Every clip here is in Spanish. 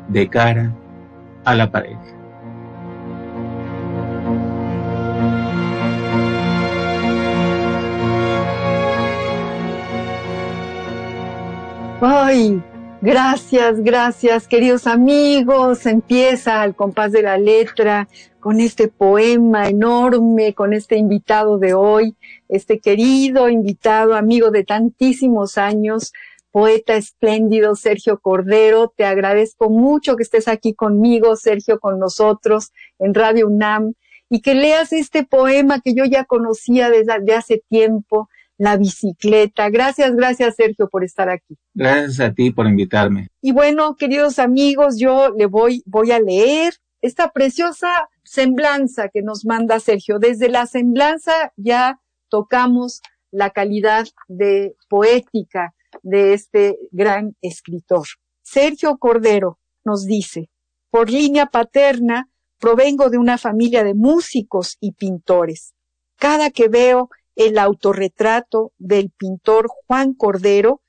de cara a la pareja. Ay, gracias, queridos amigos. Empieza Al compás de la letra con este poema enorme, con este invitado de hoy, este querido invitado, amigo de tantísimos años, poeta espléndido, Sergio Cordero. Te agradezco mucho que estés aquí conmigo, Sergio, con nosotros en Radio UNAM, y que leas este poema que yo ya conocía desde hace tiempo, La bicicleta. Gracias, Sergio, por estar aquí. Gracias a ti por invitarme. Y bueno, queridos amigos, yo le voy a leer esta preciosa semblanza que nos manda Sergio. Desde la semblanza ya tocamos la calidad de poética de este gran escritor. Sergio Cordero nos dice: por línea paterna provengo de una familia de músicos y pintores. Cada que veo el autorretrato del pintor Juan Cordero,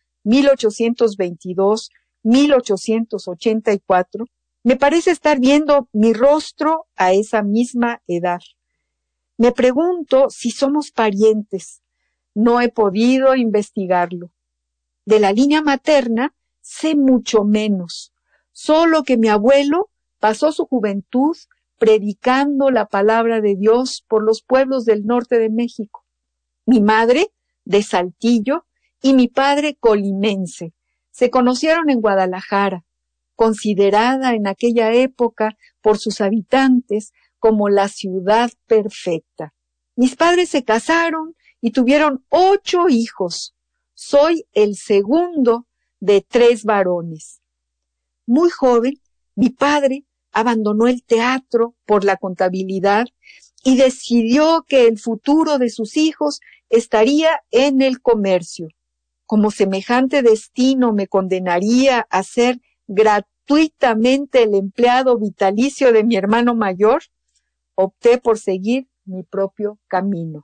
1822-1884, me parece estar viendo mi rostro a esa misma edad. Me pregunto si somos parientes. No he podido investigarlo. De la línea materna sé mucho menos, solo que mi abuelo pasó su juventud predicando la palabra de Dios por los pueblos del norte de México. Mi madre, de Saltillo, y mi padre, colimense. Se conocieron en Guadalajara, considerada en aquella época por sus habitantes como la ciudad perfecta. Mis padres se casaron y tuvieron 8 hijos. Soy el segundo de 3 varones. Muy joven, mi padre abandonó el teatro por la contabilidad y decidió que el futuro de sus hijos estaría en el comercio. Como semejante destino me condenaría a ser gratuitamente el empleado vitalicio de mi hermano mayor, opté por seguir mi propio camino.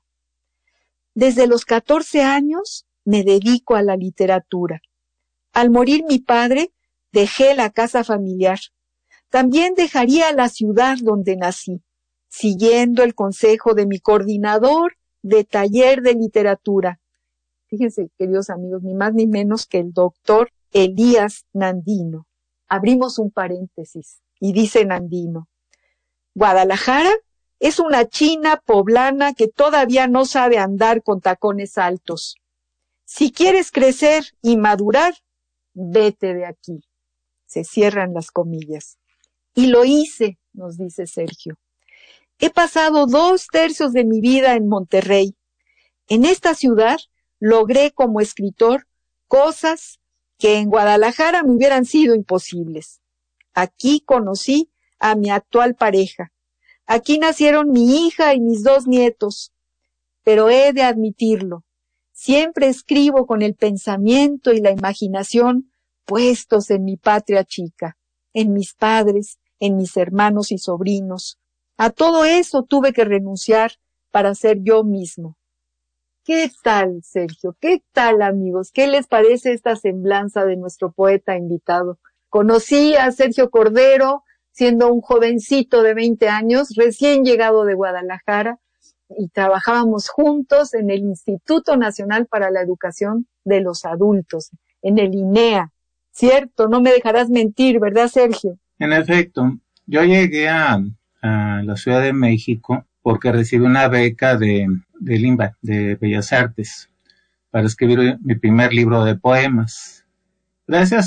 Desde los 14 años me dedico a la literatura. Al morir mi padre, dejé la casa familiar. También dejaría la ciudad donde nací, siguiendo el consejo de mi coordinador de taller de literatura. Fíjense, queridos amigos, ni más ni menos que el doctor Elías Nandino. Abrimos un paréntesis y dice Nandino: Guadalajara es una China poblana que todavía no sabe andar con tacones altos. Si quieres crecer y madurar, vete de aquí. Se cierran las comillas. Y lo hice, nos dice Sergio. He pasado 2/3 de mi vida en Monterrey. En esta ciudad logré como escritor cosas que en Guadalajara me hubieran sido imposibles. Aquí conocí a mi actual pareja. Aquí nacieron mi hija y mis 2 nietos. Pero he de admitirlo, siempre escribo con el pensamiento y la imaginación puestos en mi patria chica, en mis padres, en mis hermanos y sobrinos. A todo eso tuve que renunciar para ser yo mismo. ¿Qué tal, Sergio? ¿Qué tal, amigos? ¿Qué les parece esta semblanza de nuestro poeta invitado? Conocí a Sergio Cordero siendo un jovencito de 20 años, recién llegado de Guadalajara, y trabajábamos juntos en el Instituto Nacional para la Educación de los Adultos, en el INEA. ¿Cierto? No me dejarás mentir, ¿verdad, Sergio? En efecto, yo llegué a la Ciudad de México porque recibí una beca del INBA, de Bellas Artes, para escribir mi primer libro de poemas. Gracias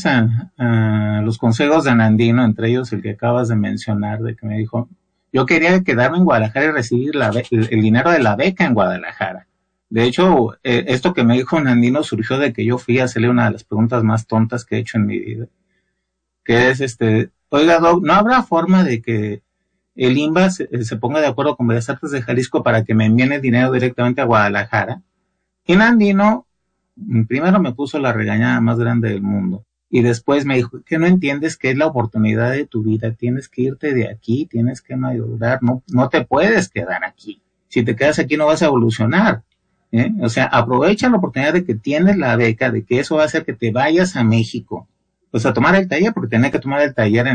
a los consejos de Nandino, entre ellos el que acabas de mencionar, de que me dijo, yo quería quedarme en Guadalajara y recibir el dinero de la beca en Guadalajara. De hecho, esto que me dijo Nandino surgió de que yo fui a hacerle una de las preguntas más tontas que he hecho en mi vida, que es oiga, Doc, ¿no habrá forma de que el INBA se ponga de acuerdo con Bellas Artes de Jalisco para que me envíen el dinero directamente a Guadalajara? Y Nandino primero me puso la regañada más grande del mundo y después me dijo que no entiendes que es la oportunidad de tu vida, tienes que irte de aquí, tienes que madurar, no te puedes quedar aquí. Si te quedas aquí no vas a evolucionar. O sea, aprovecha la oportunidad de que tienes la beca, de que eso va a hacer que te vayas a México, pues a tomar el taller, porque tenés que tomar el taller